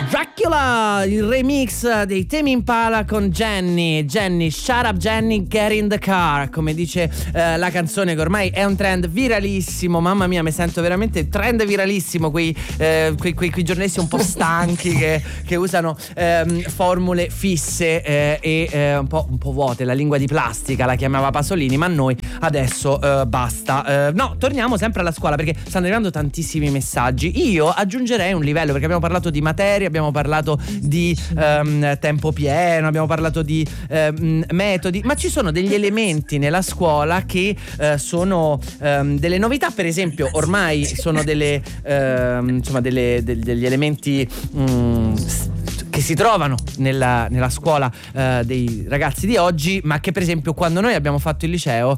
Dracula, il remix dei Tame Impala con Jenny, shut up Jenny, get in the car, come dice la canzone, che ormai è un trend viralissimo. Mamma mia, mi sento veramente trend viralissimo, quei giornalisti un po' stanchi che usano formule fisse e un po' vuote, la lingua di plastica la chiamava Pasolini, ma noi adesso basta. No, torniamo sempre alla scuola, perché stanno arrivando tantissimi messaggi. Io aggiungerei un livello, perché abbiamo parlato di materia, abbiamo parlato di tempo pieno, abbiamo parlato di metodi, ma ci sono degli elementi nella scuola che sono delle novità. Per esempio, ormai sono degli elementi che si trovano nella scuola dei ragazzi di oggi, ma che per esempio quando noi abbiamo fatto il liceo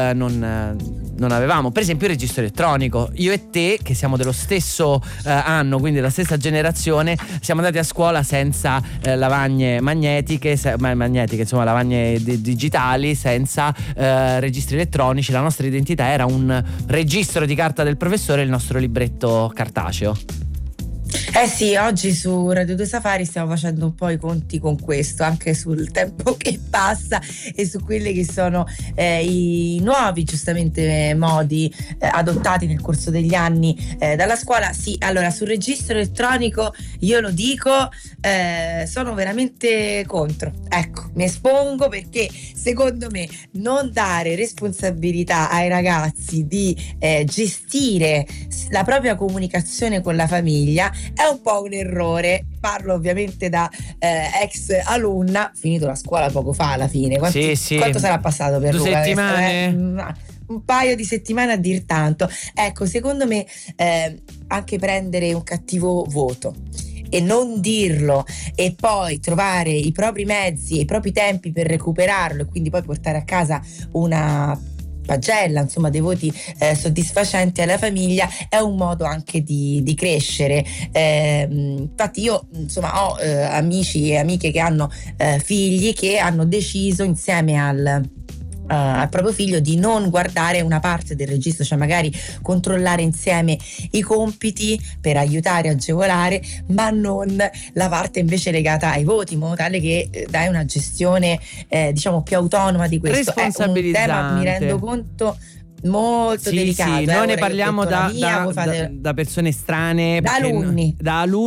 non avevamo. Per esempio il registro elettronico. Io e te, che siamo dello stesso anno, quindi della stessa generazione, siamo andati a scuola senza lavagne magnetiche, insomma lavagne digitali, senza registri elettronici. La nostra identità era un registro di carta del professore e il nostro libretto cartaceo. Eh sì, oggi su Radio 2 Safari stiamo facendo un po' i conti con questo, anche sul tempo che passa e su quelli che sono i nuovi, giustamente, modi adottati nel corso degli anni dalla scuola. Sì, allora, sul registro elettronico io lo dico, sono veramente contro. Ecco, mi espongo, perché secondo me non dare responsabilità ai ragazzi di gestire la propria comunicazione con la famiglia è un po' un errore. Parlo ovviamente da ex alunna, finito la scuola poco fa alla fine. Quanto sarà passato per 2 settimane? Un paio di settimane a dir tanto. Ecco, secondo me anche prendere un cattivo voto e non dirlo e poi trovare i propri mezzi e i propri tempi per recuperarlo, e quindi poi portare a casa una pagella, insomma, dei voti soddisfacenti alla famiglia, è un modo anche di crescere. Infatti io, insomma, ho amici e amiche che hanno figli, che hanno deciso insieme al proprio figlio di non guardare una parte del registro, cioè magari controllare insieme i compiti per aiutare, agevolare, ma non la parte invece legata ai voti, in modo tale che dai una gestione diciamo più autonoma di questo. Responsabilizzante. È un tema, mi rendo conto, molto delicato. Sì, noi ne parliamo da persone estranee, da alunni,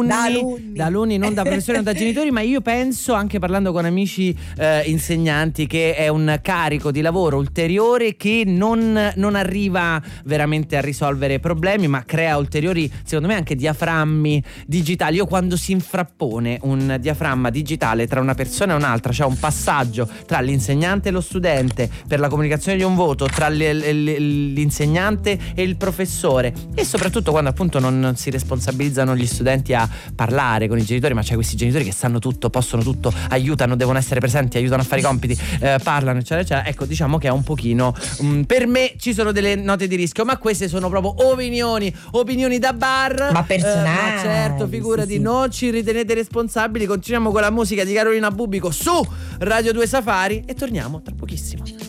non da professori, non da genitori, ma io penso, anche parlando con amici insegnanti, che è un carico di lavoro ulteriore che non arriva veramente a risolvere problemi, ma crea ulteriori, secondo me, anche diaframmi digitali. Io, quando si infrappone un diaframma digitale tra una persona e un'altra, cioè un passaggio tra l'insegnante e lo studente per la comunicazione di un voto, tra l'insegnante e il professore, e soprattutto quando appunto non si responsabilizzano gli studenti a parlare con i genitori, ma c'è questi genitori che sanno tutto, possono tutto, aiutano, devono essere presenti, aiutano a fare i compiti, parlano, eccetera eccetera. Ecco, diciamo che è un pochino per me ci sono delle note di rischio, ma queste sono proprio opinioni da bar, ma personali, ma certo, figurati, sì. Non ci ritenete responsabili. Continuiamo con la musica di Carolina Bubico su Radio 2 Safari e torniamo tra pochissimo.